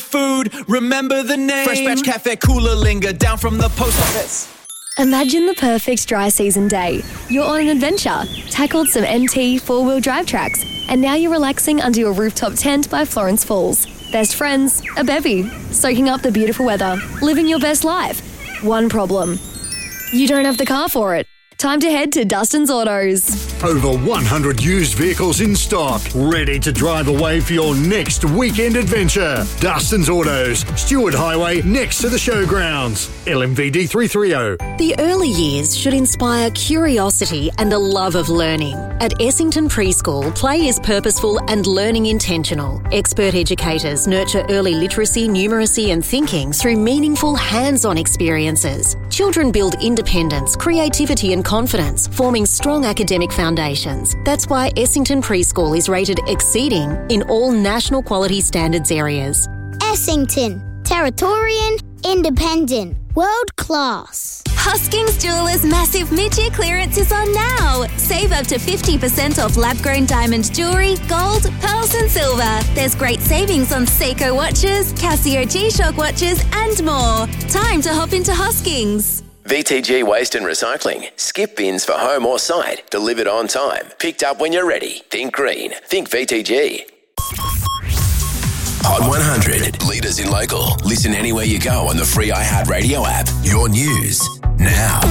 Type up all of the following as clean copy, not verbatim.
food, remember the name. Fresh Batch Cafe Cooler linger down from the post office. Imagine the perfect dry season day. You're on an adventure, tackled some MT four-wheel drive tracks, and now you're relaxing under your rooftop tent by Florence Falls. Best friends, a bevy, soaking up the beautiful weather, living your best life. One problem. You don't have the car for it. Time to head to Dustin's Autos. Over 100 used vehicles in stock, ready to drive away for your next weekend adventure. Dustin's Autos, Stewart Highway, next to the showgrounds. LMVD 330. The early years should inspire curiosity and a love of learning. At Essington Preschool, play is purposeful and learning intentional. Expert educators nurture early literacy, numeracy and thinking through meaningful hands-on experiences. Children build independence, creativity and confidence, forming strong academic foundations. That's why Essington Preschool is rated exceeding in all national quality standards areas. Essington, Territorian, independent, world class. Hoskings Jewelers' massive mid-year clearance is on now. Save up to 50% off lab-grown diamond jewellery, gold, pearls and silver. There's great savings on Seiko watches, Casio G-Shock watches and more. Time to hop into Hoskings. VTG Waste and Recycling. Skip bins for home or site. Delivered on time. Picked up when you're ready. Think green. Think VTG. Hot 100. Leaders in local. Listen anywhere you go on the free iHeartRadio app. Your news now.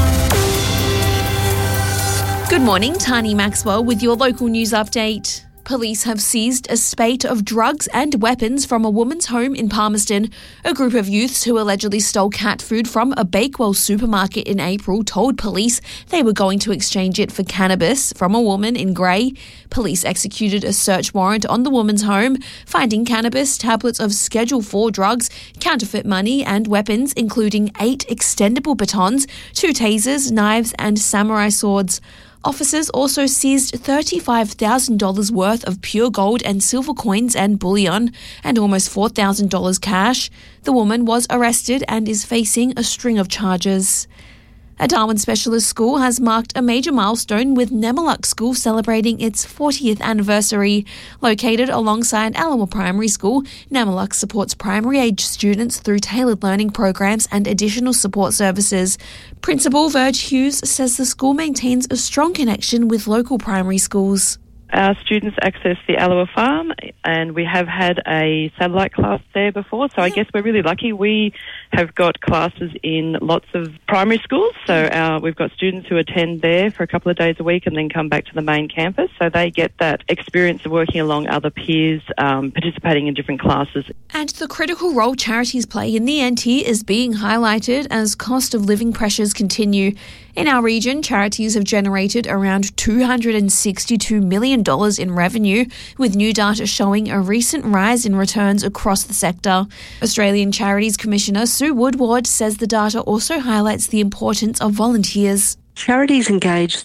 Good morning, Tani Maxwell with your local news update. Police have seized a spate of drugs and weapons from a woman's home in Palmerston. A group of youths who allegedly stole cat food from a Bakewell supermarket in April told police they were going to exchange it for cannabis from a woman in Grey. Police executed a search warrant on the woman's home, finding cannabis, tablets of Schedule 4 drugs, counterfeit money and weapons, including 8 extendable batons, 2 tasers, knives and samurai swords. Officers also seized $35,000 worth of pure gold and silver coins and bullion and almost $4,000 cash. The woman was arrested and is facing a string of charges. A Darwin Specialist School has marked a major milestone with Nemaluk School celebrating its 40th anniversary. Located alongside Alloa Primary School, Nemaluk supports primary-age students through tailored learning programs and additional support services. Principal Virg Hughes says the school maintains a strong connection with local primary schools. Our students access the Alloa Farm, and we have had a satellite class there before, so I guess we're really lucky. We have got classes in lots of primary schools, so we've got students who attend there for a couple of days a week and then come back to the main campus, so they get that experience of working along other peers, participating in different classes. And the critical role charities play in the NT is being highlighted as cost of living pressures continue. In our region, charities have generated around $262 million in revenue, with new data showing a recent rise in returns across the sector. Australian Charities Commissioner Sue Woodward says the data also highlights the importance of volunteers. Charities engage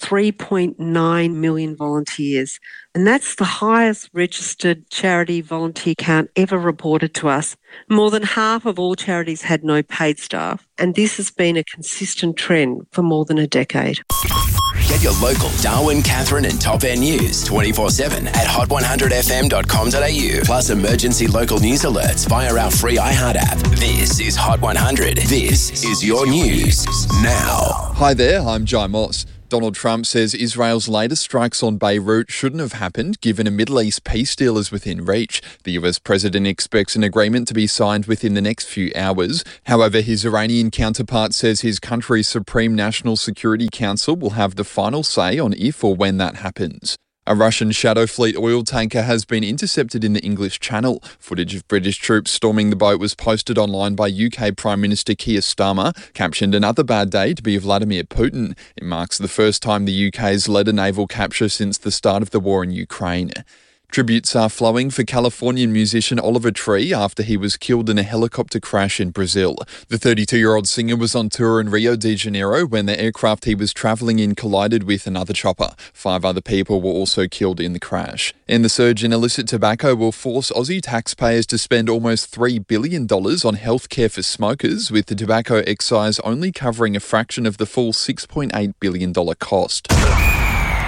3.9 million volunteers, and that's the highest registered charity volunteer count ever reported to us. More than half of all charities had no paid staff, and this has been a consistent trend for more than a decade. Get your local Darwin, Katherine and Top End news 24/7 at hot100fm.com.au. Plus emergency local news alerts via our free iHeart app. This is Hot 100. This is your news now. Hi there, I'm Jai Moss. Donald Trump says Israel's latest strikes on Beirut shouldn't have happened given a Middle East peace deal is within reach. The US president expects an agreement to be signed within the next few hours. However, his Iranian counterpart says his country's Supreme National Security Council will have the final say on if or when that happens. A Russian Shadow Fleet oil tanker has been intercepted in the English Channel. Footage of British troops storming the boat was posted online by UK Prime Minister Keir Starmer, captioned "Another bad day to be Vladimir Putin." It marks the first time the UK has led a naval capture since the start of the war in Ukraine. Tributes are flowing for Californian musician Oliver Tree after he was killed in a helicopter crash in Brazil. The 32-year-old singer was on tour in Rio de Janeiro when the aircraft he was travelling in collided with another chopper. 5 other people were also killed in the crash. And the surge in illicit tobacco will force Aussie taxpayers to spend almost $3 billion on healthcare for smokers, with the tobacco excise only covering a fraction of the full $6.8 billion cost.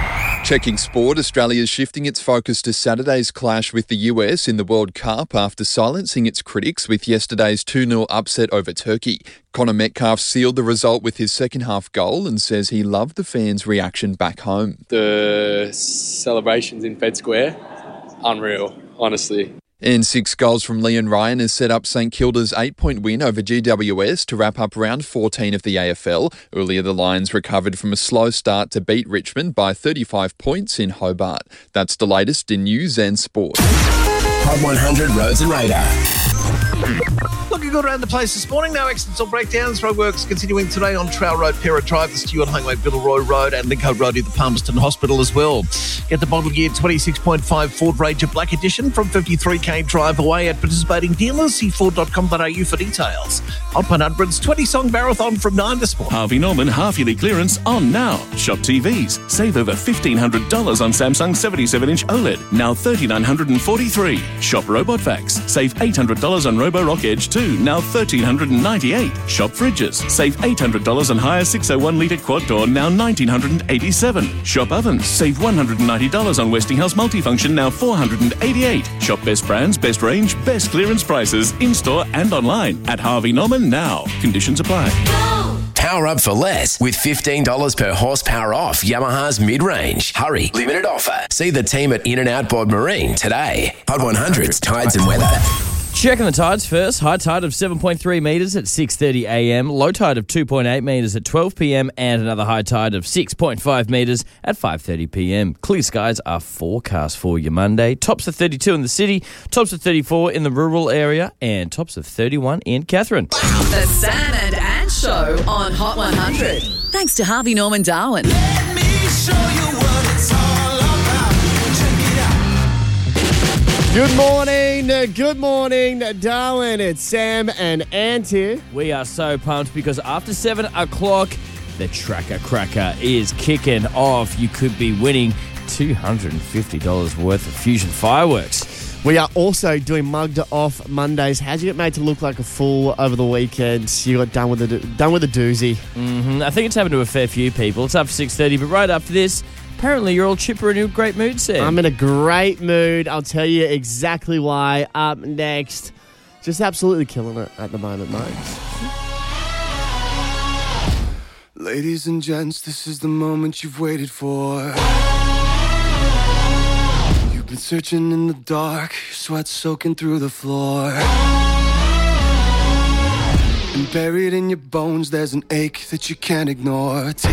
Checking sport, Australia is shifting its focus to Saturday's clash with the US in the World Cup after silencing its critics with yesterday's 2-0 upset over Turkey. Connor Metcalfe sealed the result with his second-half goal and says he loved the fans' reaction back home. The celebrations in Fed Square, unreal, honestly. And 6 goals from Leon Ryan has set up St Kilda's 8-point win over GWS to wrap up round 14 of the AFL. Earlier, the Lions recovered from a slow start to beat Richmond by 35 points in Hobart. That's the latest in news and sport. Hot 100 Roads and Radar. Looking good around the place this morning. No accidents or breakdowns. Roadworks continuing today on Trail Road, Pera Drive, the Stewart Highway, Biddleroy Road and Lincoln Road at the Palmerston Hospital as well. Get the model year 26.5 Ford Ranger Black Edition from 53k drive away at participating dealers. See Ford.com.au for details. Hot 100's 20-song marathon from 9 this morning. Harvey Norman half-yearly clearance on now. Shop TVs. Save over $1,500 on Samsung 77-inch OLED. Now $3,943. Shop Robot Vacs. Save $800 on Roborock Edge 2. Now $1,398. Shop Fridges. Save $800 on higher 601-litre quad door. Now $1,987. Shop Ovens. Save $190 on Westinghouse Multifunction. Now $488. Shop Best Brands, Best Range, Best Clearance Prices in-store and online at Harvey Norman now. Conditions apply. Power up for less with $15 per horsepower off Yamaha's mid-range. Hurry, limited offer. See the team at In-N-Out Bod Marine today. Hot 100's Tides and Weather. Checking the tides first. High tide of 7.3 metres at 6:30 a.m. Low tide of 2.8 metres at 12 p.m. and another high tide of 6.5 metres at 5:30 p.m. Clear skies are forecast for you Monday. Tops of 32 in the city, tops of 34 in the rural area and tops of 31 in Katherine. The Sam and Ann Show on Hot 100. Thanks to Harvey Norman Darwin. Let me show you what it's all about. Check it out. Good morning, Darwin. It's Sam and Ant here. We are so pumped because after 7 o'clock, the Tracker Cracker is kicking off. You could be winning $250 worth of Fusion fireworks. We are also doing Mugged Off Mondays. How'd you get made to look like a fool over the weekend? You got done with a doozy. Mm-hmm. I think it's happened to a fair few people. It's up 6:30, but right after this, apparently you're all chipper and in a great mood, Sam. I'm in a great mood. I'll tell you exactly why. Up next. Just absolutely killing it at the moment, mate. Ladies and gents, this is the moment you've waited for. You've been searching in the dark, your sweat soaking through the floor. And buried in your bones, there's an ache that you can't ignore. Take